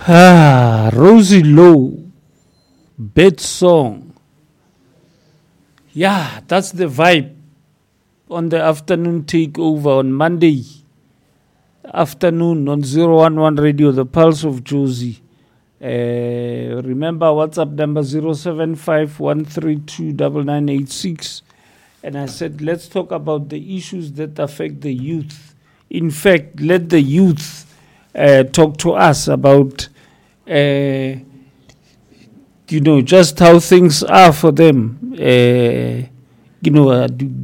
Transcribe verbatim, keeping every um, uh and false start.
Ah, Rosie Lowe, Bed Song. Yeah, that's the vibe on the afternoon takeover on Monday afternoon on zero one one Radio, the Pulse of Jozi. Uh, remember WhatsApp number zero seven five one three two nine nine eight six. And I said, let's talk about the issues that affect the youth. In fact, let the youth uh, talk to us about, uh, you know, just how things are for them. Uh, you know, uh, do,